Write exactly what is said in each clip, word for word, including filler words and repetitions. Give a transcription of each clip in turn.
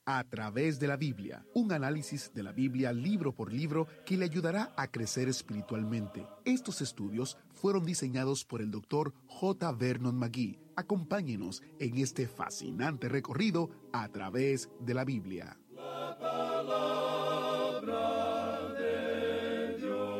A través de la Biblia, un análisis de la Biblia libro por libro que le ayudará a crecer espiritualmente. Estos estudios fueron diseñados por el doctor J. Vernon McGee. Acompáñenos en este fascinante recorrido a través de la Biblia. La palabra de Dios.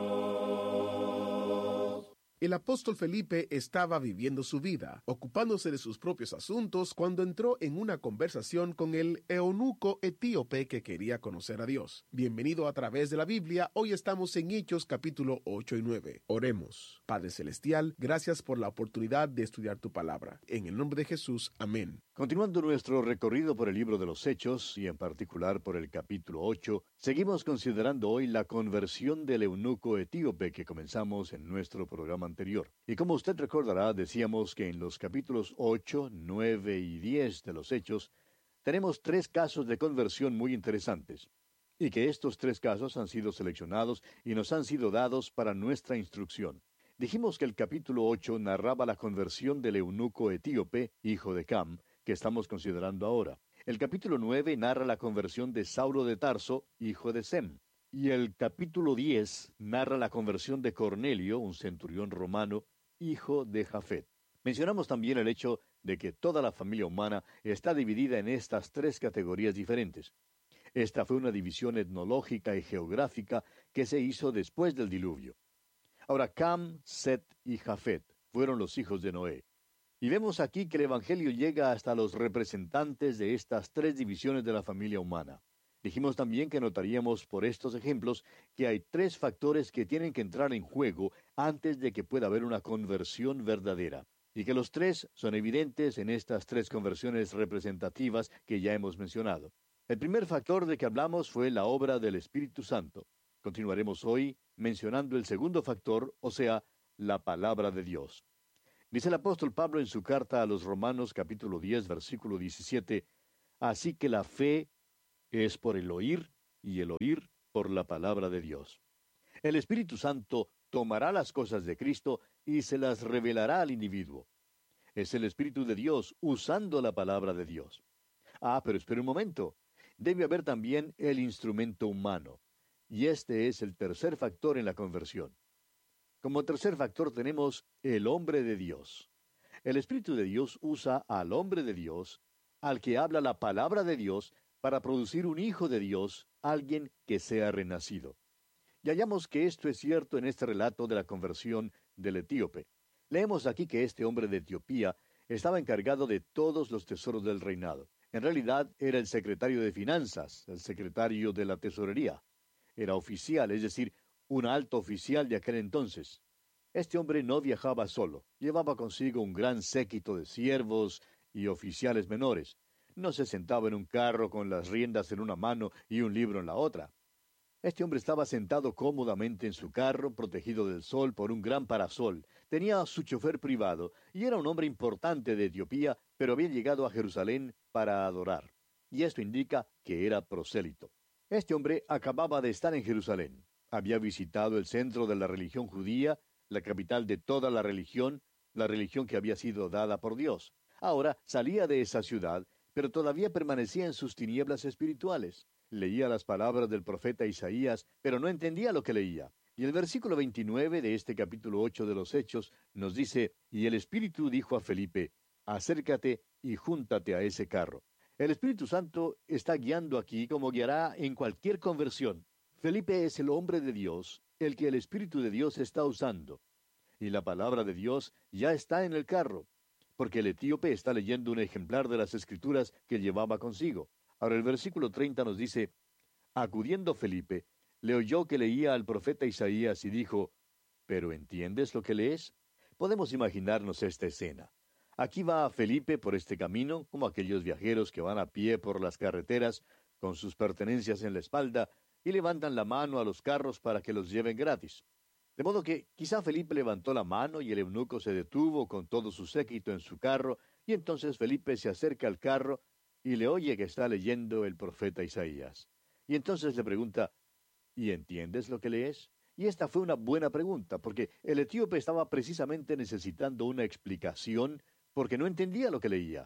El apóstol Felipe estaba viviendo su vida, ocupándose de sus propios asuntos, cuando entró en una conversación con el eunuco etíope que quería conocer a Dios. Bienvenido a través de la Biblia. Hoy estamos en Hechos capítulo ocho y nueve. Oremos. Padre Celestial, gracias por la oportunidad de estudiar tu palabra. En el nombre de Jesús, amén. Continuando nuestro recorrido por el libro de los Hechos, y en particular por el capítulo ocho, seguimos considerando hoy la conversión del eunuco etíope que comenzamos en nuestro programa anterior. Y como usted recordará, decíamos que en los capítulos ocho, nueve y diez de los Hechos, tenemos tres casos de conversión muy interesantes, y que estos tres casos han sido seleccionados y nos han sido dados para nuestra instrucción. Dijimos que el capítulo ocho narraba la conversión del eunuco etíope, hijo de Cam, que estamos considerando ahora. El capítulo nueve narra la conversión de Saulo de Tarso, hijo de Sem. Y el capítulo diez narra la conversión de Cornelio, un centurión romano, hijo de Jafet. Mencionamos también el hecho de que toda la familia humana está dividida en estas tres categorías diferentes. Esta fue una división etnológica y geográfica que se hizo después del diluvio. Ahora, Cam, Set y Jafet fueron los hijos de Noé. Y vemos aquí que el Evangelio llega hasta los representantes de estas tres divisiones de la familia humana. Dijimos también que notaríamos por estos ejemplos que hay tres factores que tienen que entrar en juego antes de que pueda haber una conversión verdadera. Y que los tres son evidentes en estas tres conversiones representativas que ya hemos mencionado. El primer factor de que hablamos fue la obra del Espíritu Santo. Continuaremos hoy mencionando el segundo factor, o sea, la palabra de Dios. Dice el apóstol Pablo en su carta a los Romanos capítulo diez, versículo diecisiete, así que la fe es por el oír, y el oír por la palabra de Dios. El Espíritu Santo tomará las cosas de Cristo y se las revelará al individuo. Es el Espíritu de Dios usando la palabra de Dios. Ah, pero espere un momento. Debe haber también el instrumento humano. Y este es el tercer factor en la conversión. Como tercer factor tenemos el hombre de Dios. El Espíritu de Dios usa al hombre de Dios, al que habla la palabra de Dios, para producir un hijo de Dios, alguien que sea renacido. Y hallamos que esto es cierto en este relato de la conversión del etíope. Leemos aquí que este hombre de Etiopía estaba encargado de todos los tesoros del reinado. En realidad era el secretario de finanzas, el secretario de la tesorería. Era oficial, es decir, un alto oficial de aquel entonces. Este hombre no viajaba solo, llevaba consigo un gran séquito de siervos y oficiales menores. No se sentaba en un carro con las riendas en una mano y un libro en la otra. Este hombre estaba sentado cómodamente en su carro, protegido del sol por un gran parasol. Tenía su chofer privado y era un hombre importante de Etiopía, pero había llegado a Jerusalén para adorar. Y esto indica que era prosélito. Este hombre acababa de estar en Jerusalén. Había visitado el centro de la religión judía, la capital de toda la religión, la religión que había sido dada por Dios. Ahora salía de esa ciudad, pero todavía permanecía en sus tinieblas espirituales. Leía las palabras del profeta Isaías, pero no entendía lo que leía. Y el versículo veintinueve de este capítulo ocho de los Hechos nos dice, y el Espíritu dijo a Felipe, acércate y júntate a ese carro. El Espíritu Santo está guiando aquí como guiará en cualquier conversión. Felipe es el hombre de Dios, el que el Espíritu de Dios está usando. Y la palabra de Dios ya está en el carro, porque el etíope está leyendo un ejemplar de las Escrituras que llevaba consigo. Ahora el versículo treinta nos dice, acudiendo Felipe, le oyó que leía al profeta Isaías y dijo, ¿pero entiendes lo que lees? Podemos imaginarnos esta escena. Aquí va Felipe por este camino, como aquellos viajeros que van a pie por las carreteras, con sus pertenencias en la espalda, y levantan la mano a los carros para que los lleven gratis. De modo que quizá Felipe levantó la mano y el eunuco se detuvo con todo su séquito en su carro, y entonces Felipe se acerca al carro y le oye que está leyendo el profeta Isaías. Y entonces le pregunta, ¿y entiendes lo que lees? Y esta fue una buena pregunta, porque el etíope estaba precisamente necesitando una explicación, porque no entendía lo que leía.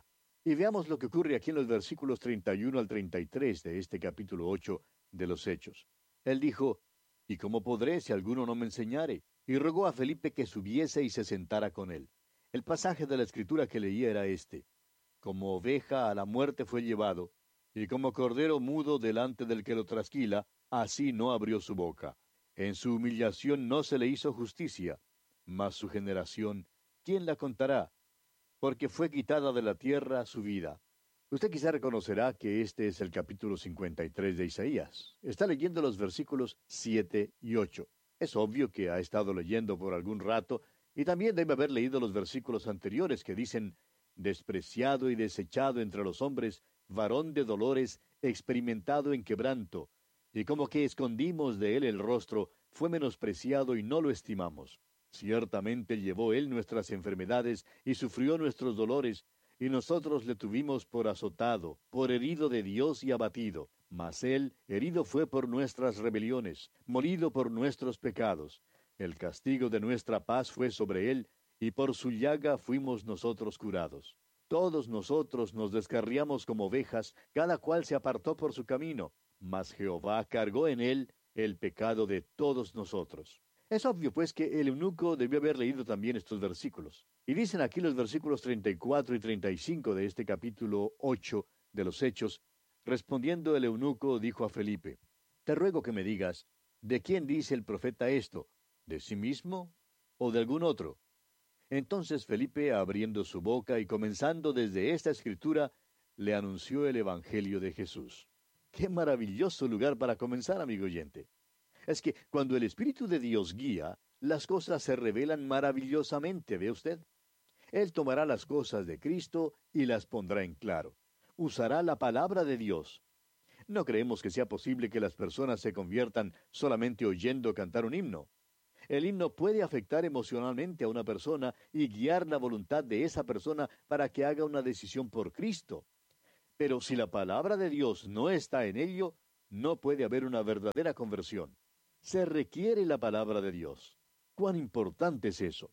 Y veamos lo que ocurre aquí en los versículos treinta y uno al treinta y tres de este capítulo ocho de los Hechos. Él dijo, ¿y cómo podré si alguno no me enseñare? Y rogó a Felipe que subiese y se sentara con él. El pasaje de la Escritura que leía era este: como oveja a la muerte fue llevado, y como cordero mudo delante del que lo trasquila, así no abrió su boca. En su humillación no se le hizo justicia, mas su generación, ¿quién la contará? Porque fue quitada de la tierra su vida. Usted quizá reconocerá que este es el capítulo cincuenta y tres de Isaías. Está leyendo los versículos siete y ocho. Es obvio que ha estado leyendo por algún rato, y también debe haber leído los versículos anteriores que dicen, despreciado y desechado entre los hombres, varón de dolores, experimentado en quebranto, y como que escondimos de él el rostro, fue menospreciado y no lo estimamos. Ciertamente llevó él nuestras enfermedades y sufrió nuestros dolores, y nosotros le tuvimos por azotado, por herido de Dios y abatido. Mas él herido fue por nuestras rebeliones, molido por nuestros pecados. El castigo de nuestra paz fue sobre él, y por su llaga fuimos nosotros curados. Todos nosotros nos descarriamos como ovejas, cada cual se apartó por su camino, mas Jehová cargó en él el pecado de todos nosotros. Es obvio, pues, que el eunuco debió haber leído también estos versículos. Y dicen aquí los versículos treinta y cuatro y treinta y cinco de este capítulo ocho de los Hechos. Respondiendo el eunuco, dijo a Felipe, te ruego que me digas, ¿de quién dice el profeta esto? ¿De sí mismo o de algún otro? Entonces Felipe, abriendo su boca y comenzando desde esta escritura, le anunció el Evangelio de Jesús. ¡Qué maravilloso lugar para comenzar, amigo oyente! Es que cuando el Espíritu de Dios guía, las cosas se revelan maravillosamente, ¿ve usted? Él tomará las cosas de Cristo y las pondrá en claro. Usará la palabra de Dios. No creemos que sea posible que las personas se conviertan solamente oyendo cantar un himno. El himno puede afectar emocionalmente a una persona y guiar la voluntad de esa persona para que haga una decisión por Cristo. Pero si la palabra de Dios no está en ello, no puede haber una verdadera conversión. Se requiere la palabra de Dios. ¿Cuán importante es eso?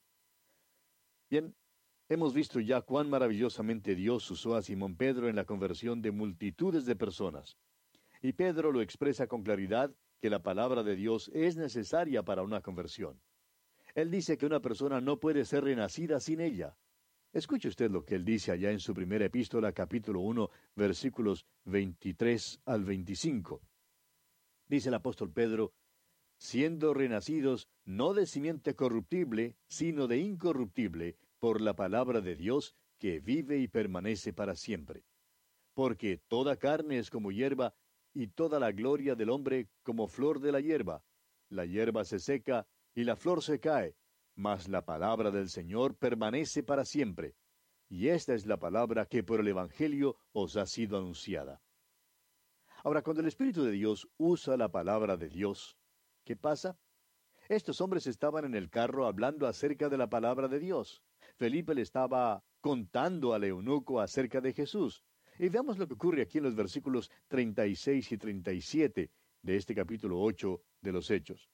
Bien, hemos visto ya cuán maravillosamente Dios usó a Simón Pedro en la conversión de multitudes de personas. Y Pedro lo expresa con claridad que la palabra de Dios es necesaria para una conversión. Él dice que una persona no puede ser renacida sin ella. Escuche usted lo que él dice allá en su primera epístola, capítulo uno, versículos veintitrés al veinticinco. Dice el apóstol Pedro, siendo renacidos no de simiente corruptible, sino de incorruptible, por la palabra de Dios, que vive y permanece para siempre. Porque toda carne es como hierba, y toda la gloria del hombre como flor de la hierba. La hierba se seca, y la flor se cae, mas la palabra del Señor permanece para siempre. Y esta es la palabra que por el Evangelio os ha sido anunciada. Ahora, cuando el Espíritu de Dios usa la palabra de Dios, ¿qué pasa? Estos hombres estaban en el carro hablando acerca de la palabra de Dios. Felipe le estaba contando al eunuco acerca de Jesús. Y veamos lo que ocurre aquí en los versículos treinta y seis y treinta y siete de este capítulo ocho de los Hechos.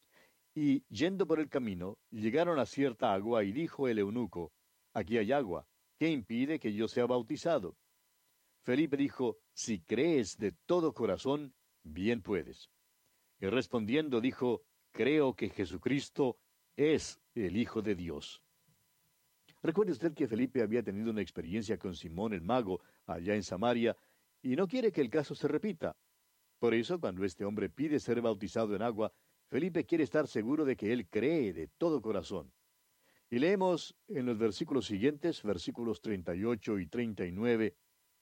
Y yendo por el camino, llegaron a cierta agua, y dijo el eunuco, aquí hay agua, ¿qué impide que yo sea bautizado? Felipe dijo, si crees de todo corazón, bien puedes. Y respondiendo dijo, creo que Jesucristo es el Hijo de Dios. Recuerde usted que Felipe había tenido una experiencia con Simón el mago allá en Samaria, y no quiere que el caso se repita. Por eso, cuando este hombre pide ser bautizado en agua, Felipe quiere estar seguro de que él cree de todo corazón. Y leemos en los versículos siguientes, versículos treinta y ocho y treinta y nueve,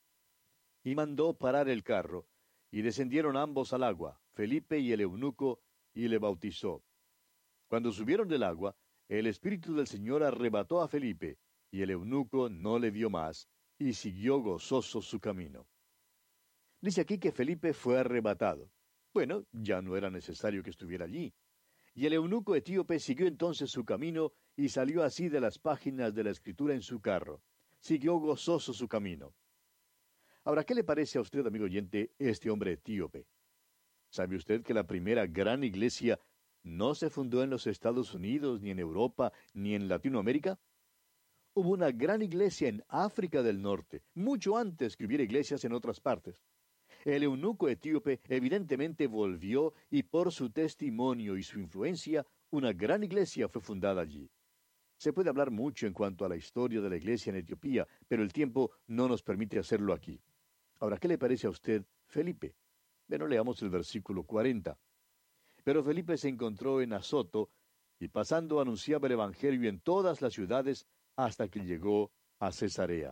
y mandó parar el carro, y descendieron ambos al agua, Felipe y el eunuco, y le bautizó. Cuando subieron del agua, el Espíritu del Señor arrebató a Felipe, y el eunuco no le vio más, y siguió gozoso su camino. Dice aquí que Felipe fue arrebatado. Bueno, ya no era necesario que estuviera allí. Y el eunuco etíope siguió entonces su camino, y salió así de las páginas de la Escritura en su carro. Siguió gozoso su camino. Ahora, ¿qué le parece a usted, amigo oyente, este hombre etíope? ¿Sabe usted que la primera gran iglesia no se fundó en los Estados Unidos, ni en Europa, ni en Latinoamérica? Hubo una gran iglesia en África del Norte, mucho antes que hubiera iglesias en otras partes. El eunuco etíope evidentemente volvió y por su testimonio y su influencia, una gran iglesia fue fundada allí. Se puede hablar mucho en cuanto a la historia de la iglesia en Etiopía, pero el tiempo no nos permite hacerlo aquí. Ahora, ¿qué le parece a usted Felipe? Bueno, leamos el versículo cuarenta. Pero Felipe se encontró en Azoto, y pasando anunciaba el evangelio en todas las ciudades hasta que llegó a Cesarea.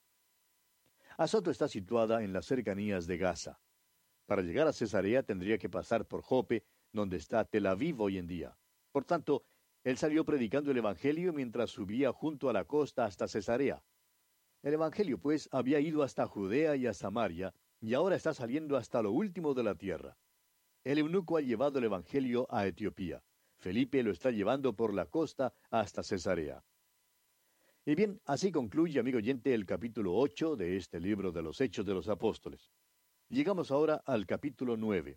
Azoto está situada en las cercanías de Gaza. Para llegar a Cesarea tendría que pasar por Jope, donde está Tel Aviv hoy en día. Por tanto, él salió predicando el evangelio mientras subía junto a la costa hasta Cesarea. El evangelio, pues, había ido hasta Judea y a Samaria, y ahora está saliendo hasta lo último de la tierra. El eunuco ha llevado el evangelio a Etiopía. Felipe lo está llevando por la costa hasta Cesarea. Y bien, así concluye, amigo oyente, el capítulo ocho de este libro de los Hechos de los Apóstoles. Llegamos ahora al capítulo nueve.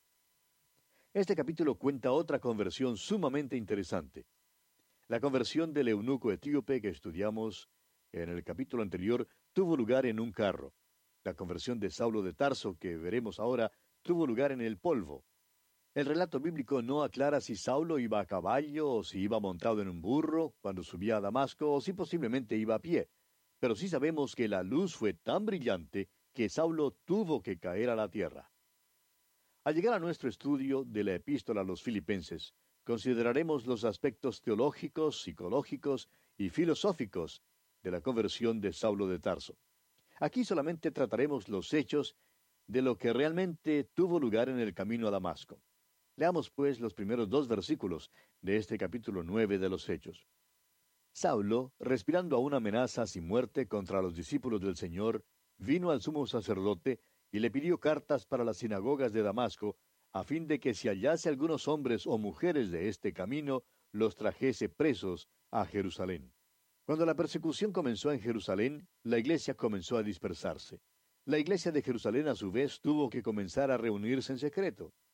Este capítulo cuenta otra conversión sumamente interesante. La conversión del eunuco etíope que estudiamos en el capítulo anterior tuvo lugar en un carro. La conversión de Saulo de Tarso, que veremos ahora, tuvo lugar en el polvo. El relato bíblico no aclara si Saulo iba a caballo o si iba montado en un burro cuando subía a Damasco o si posiblemente iba a pie. Pero sí sabemos que la luz fue tan brillante que Saulo tuvo que caer a la tierra. Al llegar a nuestro estudio de la epístola a los Filipenses, consideraremos los aspectos teológicos, psicológicos y filosóficos de la conversión de Saulo de Tarso. Aquí solamente trataremos los hechos de lo que realmente tuvo lugar en el camino a Damasco. Leamos pues los primeros dos versículos de este capítulo nueve de los Hechos. Saulo, respirando aún amenazas y muerte contra los discípulos del Señor, vino al sumo sacerdote y le pidió cartas para las sinagogas de Damasco, a fin de que si hallase algunos hombres o mujeres de este camino, los trajese presos a Jerusalén. Cuando la persecución comenzó en Jerusalén, la iglesia comenzó a dispersarse. La iglesia de Jerusalén, a su vez, tuvo que comenzar a reunirse en secreto.